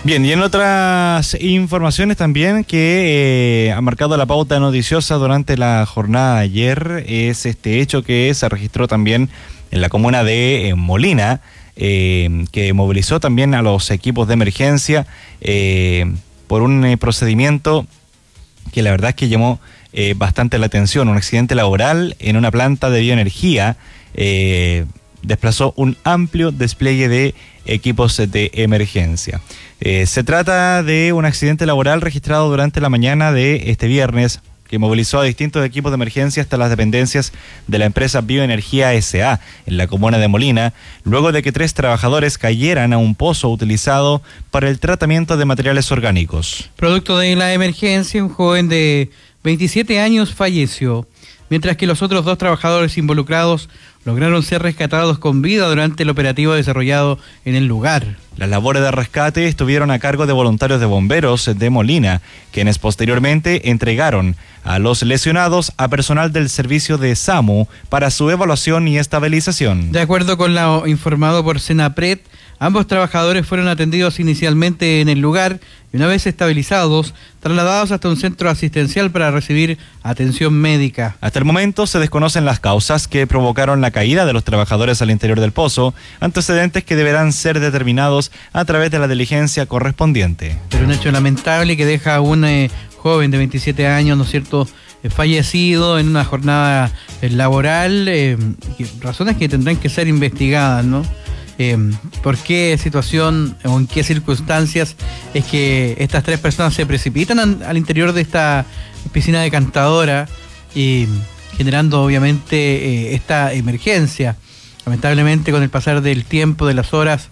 Bien, y en otras informaciones también que ha marcado la pauta noticiosa durante la jornada de ayer es este hecho que se registró también en la comuna de Molina, que movilizó también a los equipos de emergencia por un procedimiento que la verdad es que llamó bastante la atención. Un accidente laboral en una planta de bioenergía desplazó un amplio despliegue de equipos de emergencia. Se trata de un accidente laboral registrado durante la mañana de este viernes, que movilizó a distintos equipos de emergencia hasta las dependencias de la empresa Bioenergía S.A. en la comuna de Molina, luego de que 3 trabajadores cayeran a un pozo utilizado para el tratamiento de materiales orgánicos. Producto de la emergencia, un joven de 27 años falleció, mientras que los otros 2 trabajadores involucrados lograron ser rescatados con vida durante el operativo desarrollado en el lugar. Las labores de rescate estuvieron a cargo de voluntarios de bomberos de Molina, quienes posteriormente entregaron a los lesionados a personal del servicio de SAMU para su evaluación y estabilización. De acuerdo con lo informado por Senapred, ambos trabajadores fueron atendidos inicialmente en el lugar y una vez estabilizados, trasladados hasta un centro asistencial para recibir atención médica. Hasta el momento se desconocen las causas que provocaron la caída de los trabajadores al interior del pozo, antecedentes que deberán ser determinados a través de la diligencia correspondiente. Pero un hecho lamentable que deja a un joven de 27 años, ¿no es cierto?, fallecido en una jornada laboral, razones que tendrán que ser investigadas, ¿no? ¿Por qué situación o en qué circunstancias es que estas 3 personas se precipitan al interior de esta piscina decantadora y generando obviamente esta emergencia? Lamentablemente, con el pasar del tiempo, de las horas,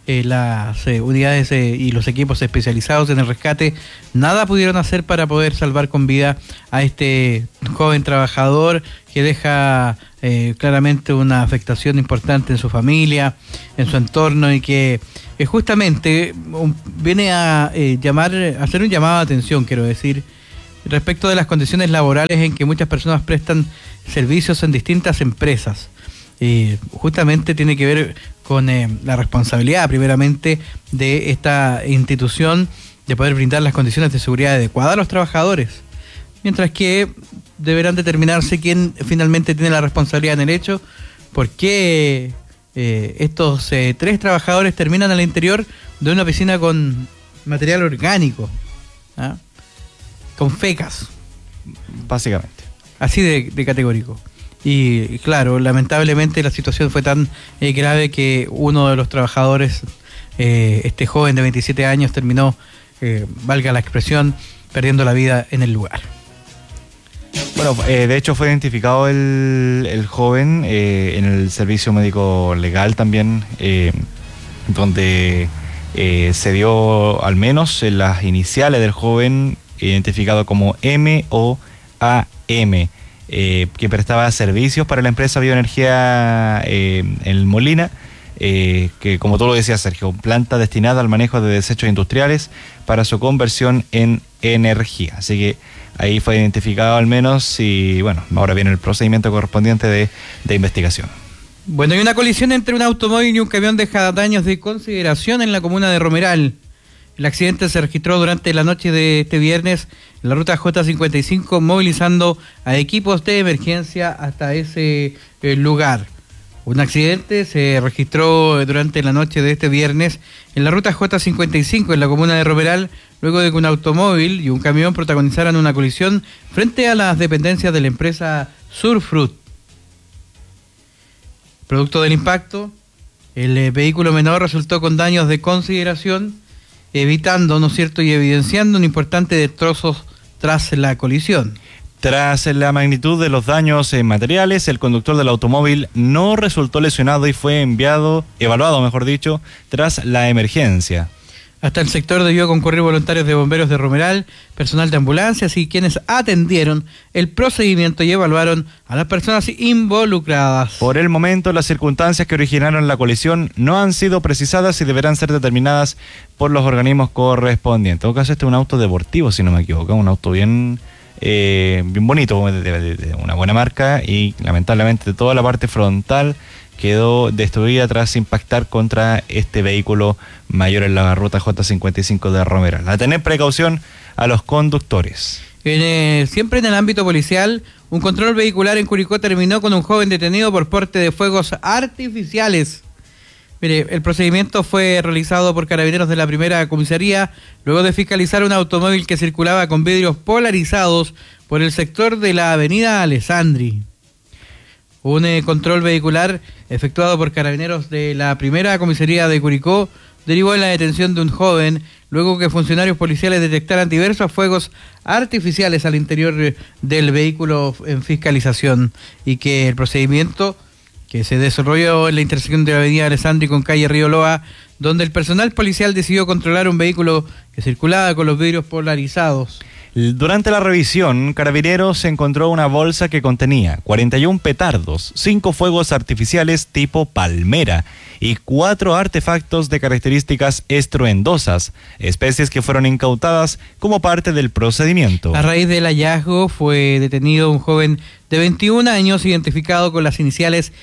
las unidades y los equipos especializados en el rescate nada pudieron hacer para poder salvar con vida a este joven trabajador que deja claramente una afectación importante en su familia, en su entorno, y que justamente viene a hacer un llamado de atención, quiero decir, respecto de las condiciones laborales en que muchas personas prestan servicios en distintas empresas. Justamente tiene que ver con la responsabilidad primeramente de esta institución de poder brindar las condiciones de seguridad adecuadas a los trabajadores, mientras que deberán determinarse quién finalmente tiene la responsabilidad en el hecho, por qué estos 3 trabajadores terminan al interior de una piscina con material orgánico, ¿ah?, con fecas, básicamente. Así de categórico. Y claro, lamentablemente la situación fue tan grave que uno de los trabajadores, este joven de 27 años, terminó, valga la expresión, perdiendo la vida en el lugar. Bueno, de hecho fue identificado el joven en el servicio médico legal también, donde se dio al menos en las iniciales del joven identificado como MOAM. Que prestaba servicios para la empresa Bioenergía en Molina, que, como tú lo decías, Sergio, planta destinada al manejo de desechos industriales para su conversión en energía. Así que ahí fue identificado al menos, y bueno, ahora viene el procedimiento correspondiente de investigación. Bueno, hay una colisión entre un automóvil y un camión deja daños de consideración en la comuna de Romeral. El accidente se registró durante la noche de este viernes en la ruta J55, movilizando a equipos de emergencia hasta ese lugar. Un accidente se registró durante la noche de este viernes en la ruta J55 en la comuna de Romeral, luego de que un automóvil y un camión protagonizaran una colisión frente a las dependencias de la empresa Surfruit. Producto del impacto, el vehículo menor resultó con daños de consideración, evitando, ¿no es cierto?, y evidenciando un importante destrozos tras la colisión. Tras la magnitud de los daños materiales, el conductor del automóvil no resultó lesionado y fue evaluado, tras la emergencia. Hasta el sector debió concurrir voluntarios de bomberos de Romeral, personal de ambulancias y quienes atendieron el procedimiento y evaluaron a las personas involucradas. Por el momento, las circunstancias que originaron la colisión no han sido precisadas y deberán ser determinadas por los organismos correspondientes. En todo caso, este es un auto deportivo, si no me equivoco, un auto bien bonito, de una buena marca, y lamentablemente toda la parte frontal quedó destruida tras impactar contra este vehículo mayor en la ruta J55 de Romeral. A tener precaución a los conductores. Siempre en el ámbito policial, un control vehicular en Curicó terminó con un joven detenido por porte de fuegos artificiales. Mire, el procedimiento fue realizado por carabineros de la primera comisaría, luego de fiscalizar un automóvil que circulaba con vidrios polarizados por el sector de la avenida Alessandri. Un control vehicular efectuado por carabineros de la primera comisaría de Curicó derivó en la detención de un joven, luego que funcionarios policiales detectaran diversos fuegos artificiales al interior del vehículo en fiscalización, y que el procedimiento que se desarrolló en la intersección de la avenida Alessandri con calle Río Loa, donde el personal policial decidió controlar un vehículo que circulaba con los vidrios polarizados. Durante la revisión, Carabineros encontró una bolsa que contenía 41 petardos, 5 fuegos artificiales tipo palmera y 4 artefactos de características estruendosas, especies que fueron incautadas como parte del procedimiento. A raíz del hallazgo fue detenido un joven de 21 años identificado con las iniciales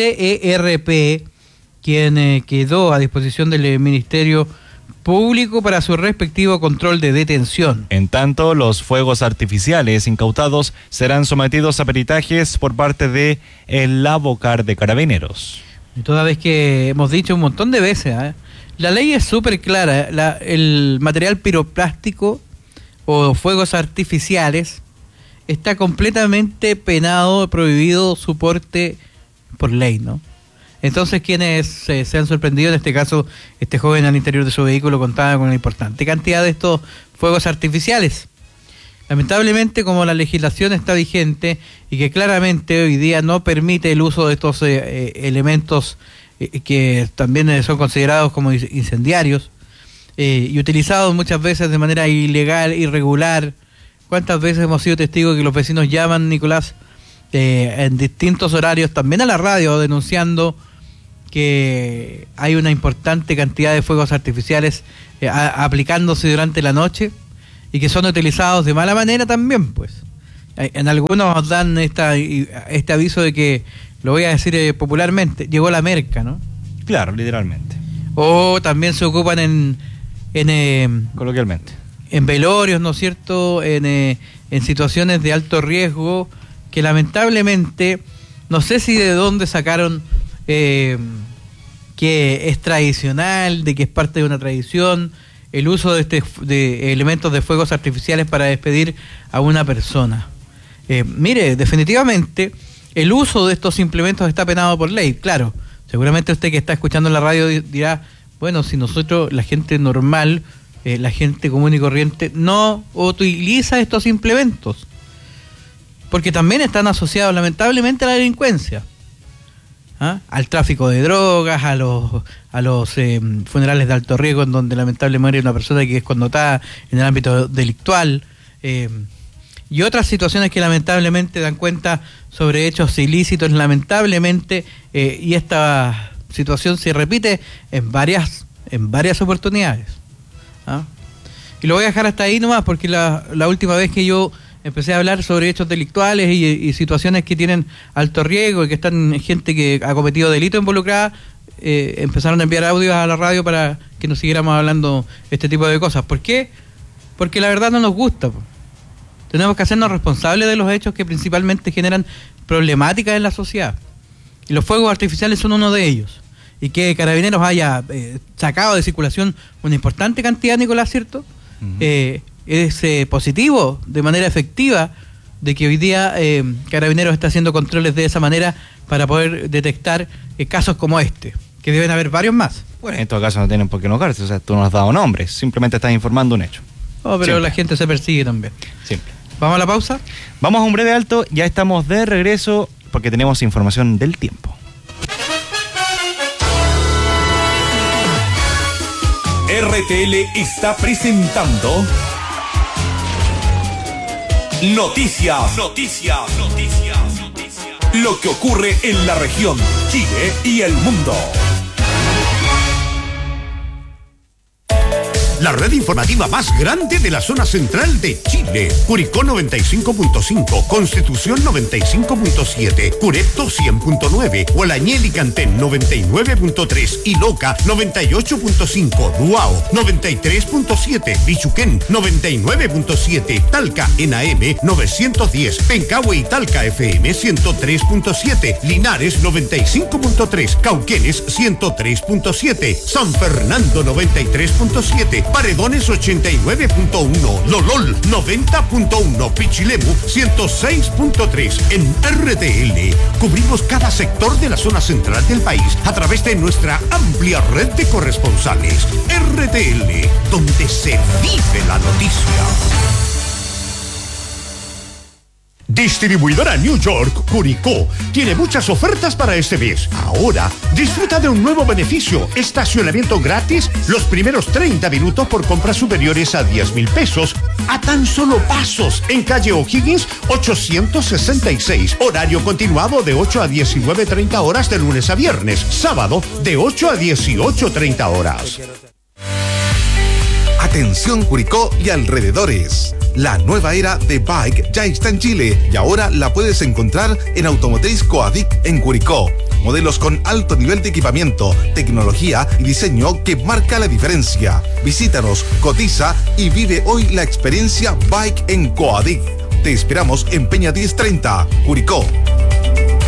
CERP, quien quedó a disposición del Ministerio Público para su respectivo control de detención. En tanto, los fuegos artificiales incautados serán sometidos a peritajes por parte de el Labocar de Carabineros. Y toda vez que hemos dicho un montón de veces, la ley es súper clara. El material piroplástico o fuegos artificiales está completamente penado, prohibido su porte por ley, ¿no? Entonces, quienes se han sorprendido, en este caso, este joven al interior de su vehículo contaba con una importante cantidad de estos fuegos artificiales. Lamentablemente, como la legislación está vigente y que claramente hoy día no permite el uso de estos elementos que también son considerados como incendiarios y utilizados muchas veces de manera ilegal, irregular. ¿Cuántas veces hemos sido testigos que los vecinos llaman, Nicolás, en distintos horarios, también a la radio, denunciando que hay una importante cantidad de fuegos artificiales aplicándose durante la noche y que son utilizados de mala manera también, pues? En algunos dan este aviso de que, lo voy a decir popularmente, llegó la merca, ¿no? Claro, literalmente. O también se ocupan coloquialmente, en velorios, ¿no es cierto?, en situaciones de alto riesgo, que lamentablemente, no sé si de dónde sacaron que es tradicional, de que es parte de una tradición, el uso de elementos de fuegos artificiales para despedir a una persona. Mire, definitivamente, el uso de estos implementos está penado por ley. Claro, seguramente usted que está escuchando en la radio dirá, bueno, si nosotros, la gente normal, la gente común y corriente, no utiliza estos implementos, porque también están asociados lamentablemente a la delincuencia, al tráfico de drogas, a los funerales de alto riesgo en donde lamentablemente muere una persona que es connotada en el ámbito delictual, y otras situaciones que lamentablemente dan cuenta sobre hechos ilícitos, lamentablemente, y esta situación se repite en varias oportunidades. Y lo voy a dejar hasta ahí nomás, porque la última vez que yo empecé a hablar sobre hechos delictuales y situaciones que tienen alto riesgo y que están gente que ha cometido delito involucrada, empezaron a enviar audios a la radio para que nos siguiéramos hablando este tipo de cosas. ¿Por qué? Porque la verdad no nos gusta. Tenemos que hacernos responsables de los hechos que principalmente generan problemáticas en la sociedad. Y los fuegos artificiales son uno de ellos. Y que Carabineros haya sacado de circulación una importante cantidad, Nicolás, ¿cierto? Uh-huh. Es positivo, de manera efectiva, de que hoy día Carabineros está haciendo controles de esa manera para poder detectar casos como este, que deben haber varios más. Bueno, en todo caso no tienen por qué enojarse, o sea, tú no has dado nombres, simplemente estás informando un hecho. Oh, pero la gente se persigue también. Simple. ¿Vamos a la pausa? Vamos a un breve alto, ya estamos de regreso porque tenemos información del tiempo. RTL está presentando Noticias. Lo que ocurre en la región, Chile y el mundo. la red informativa más grande de la zona central de Chile. Curicó 95.5, Constitución 95.7, Curepto 100.9, Hualañel y Cantén 99.3 y Loca 98.5, Duao 93.7, Bichuquén 99.7, Talca en AM 910, Pencahue y Talca FM 103.7, Linares 95.3, Cauquenes 103.7, San Fernando 93.7, Paredones 89.1, Lolol 90.1, Pichilemu 106.3. En RTL cubrimos cada sector de la zona central del país a través de nuestra amplia red de corresponsales. RTL, donde se vive la noticia. Distribuidora New York, Curicó, tiene muchas ofertas para este mes. Ahora, disfruta de un nuevo beneficio: estacionamiento gratis los primeros 30 minutos por compras superiores a 10,000 pesos, a tan solo pasos, en calle O'Higgins 866. Horario continuado de 8 a 19:30 horas de lunes a viernes. Sábado de 8 a 18:30 horas. Atención Curicó y alrededores. La nueva era de Bike ya está en Chile y ahora la puedes encontrar en Automotriz Coadic en Curicó. Modelos con alto nivel de equipamiento, tecnología y diseño que marca la diferencia. Visítanos, cotiza y vive hoy la experiencia Bike en Coadic. Te esperamos en Peña 1030, Curicó.